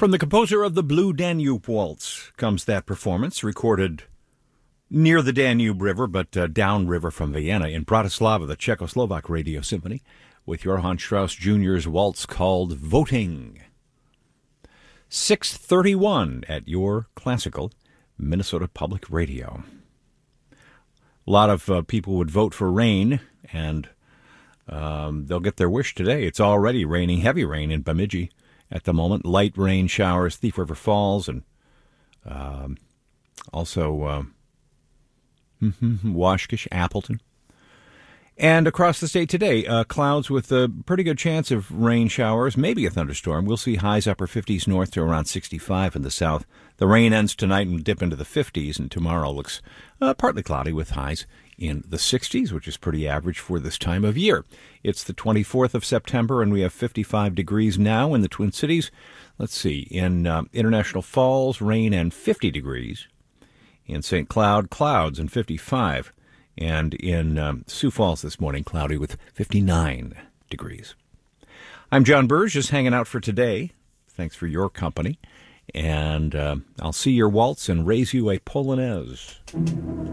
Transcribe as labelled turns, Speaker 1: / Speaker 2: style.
Speaker 1: From the composer of the Blue Danube Waltz comes that performance, recorded near the Danube River, but downriver from Vienna in Bratislava, the Czechoslovak Radio Symphony, with Johann Strauss Jr.'s waltz called Voting. 6:31 at your classical Minnesota Public Radio. A lot of people would vote for rain, and they'll get their wish today. It's already raining, heavy rain in Bemidji at the moment. Light rain showers, Thief River Falls, and also Washkish, Appleton. And across the state today, clouds with a pretty good chance of rain showers, maybe a thunderstorm. We'll see highs upper 50s north to around 65 in the south. The rain ends tonight and will dip into the 50s, and tomorrow looks partly cloudy with highs in the 60s, which is pretty average for this time of year. It's the 24th of September, and we have 55 degrees now in the Twin Cities. Let's see, in International Falls, rain and 50 degrees. In St. Cloud, clouds and 55. And in Sioux Falls this morning, cloudy with 59 degrees. I'm John Burge, just hanging out for today. Thanks for your company. And I'll see your waltz and raise you a Polonaise.